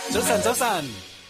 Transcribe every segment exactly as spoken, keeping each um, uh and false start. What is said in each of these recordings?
早晨，早晨。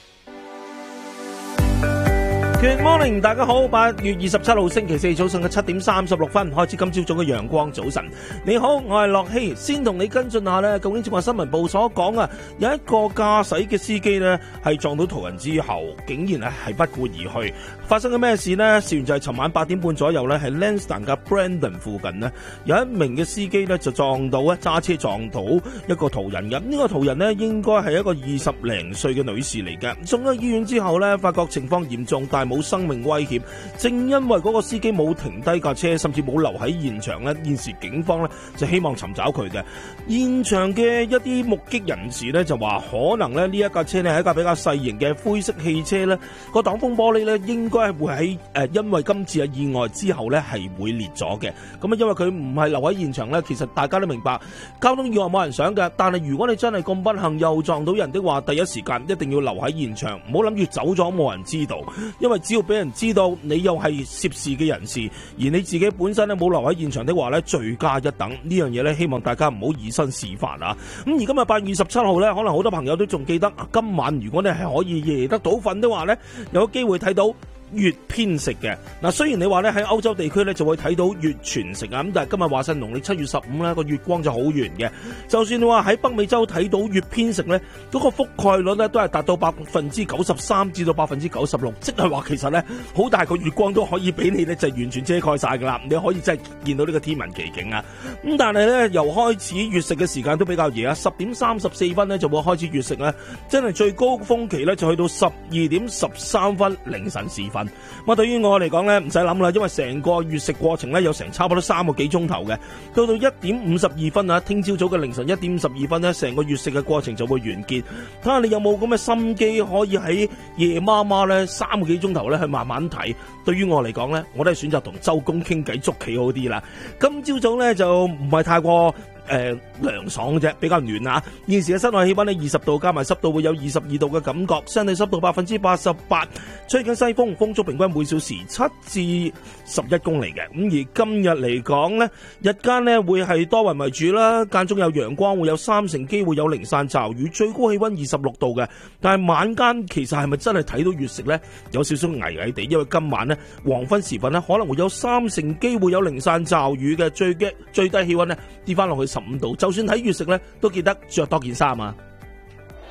Good morning， 大家好，八月二十七號星期四早上嘅七點三十六分開始今朝早嘅陽光早晨。你好，我係樂希，先同你跟進下呢，究竟正話新聞部所講啊，有一個駕駛嘅司機呢係撞到途人之後，竟然咧係不顧而去。發生嘅咩事呢？事源就係尋晚八點半左右呢，喺 Lansdowne 嘅 Brandon 附近呢，有一名嘅司機呢就撞到咧揸車撞到一個途人嘅。呢、這個途人呢應該係一個二十零歲嘅女士嚟嘅。送咗醫院之後呢，發覺情況嚴重，但冇生命威脅，正因為嗰個司機冇停低架車，甚至冇留喺現場咧，現時警方咧就希望尋找佢嘅。現場嘅一啲目擊人士咧就話，可能咧呢一架車咧係一架比較細型嘅灰色汽車咧，個擋風玻璃咧應該係會喺誒，因為今次嘅意外之後咧係會裂咗嘅。咁啊，因為佢唔係留喺現場咧，其實大家都明白交通意外冇人想嘅，但係如果你真係咁不幸又撞到人的話，第一時間一定要留喺現場，唔好諗住走咗冇人知道，因為只要俾人知道你又係涉事嘅人士，而你自己本身咧冇留喺現場的話咧，罪加一等。呢樣嘢咧，希望大家唔好以身試法啊！咁而今日八月二十七號咧，可能好多朋友都仲記得，今晚如果你係可以夜得到瞓的話咧，有機會睇到月偏食嘅。嗱，雖然你話咧喺歐洲地區咧就會睇到月全食啊，咁但係今日話晒農曆七月十五咧個月光就好圓嘅。就算你話喺北美洲睇到月偏食咧，嗰個覆蓋率咧都係達到百分之九十三至到百分之九十六，即係話其實咧好大個月光都可以俾你咧就完全遮蓋晒噶啦，你可以真係見到呢個天文奇景啊！咁但係咧由開始月食嘅時間都比較夜啊，十點三十四分咧就會開始月食咧，真係最高峰期咧就去到十二點十三分凌晨時分。咁啊，對於我嚟講咧，唔使諗啦，因為成個月食過程咧有成差不多三個幾鐘頭嘅，到到一點五十二分啊，聽朝早嘅凌晨一點五十二分咧，成個月食嘅過程就會完結。睇下你有冇咁嘅心機，可以喺夜媽媽咧三個幾鐘頭咧去慢慢睇。對於我嚟講咧，我都係選擇同周公傾偈捉棋好啲啦。今朝早咧就唔係太過誒涼爽嘅啫，比較暖啊！現時嘅室內氣溫咧二十度，加埋濕度會有二十二度嘅感覺，相對濕度百分之八十八，吹緊西風，風速平均每小時七至十一公里嘅。咁而今日嚟講咧，日間咧會係多雲為主啦，間中有陽光，會有三成機會有零散驟雨，最高氣溫二十六度嘅。但係晚間其實係咪真係睇到月食咧？有少少危危地，因為今晚咧黃昏時分咧可能會有三成機會有零散驟雨嘅，最嘅最低氣溫咧跌翻落去十五度，就算睇月食咧，都記得着多件衫啊！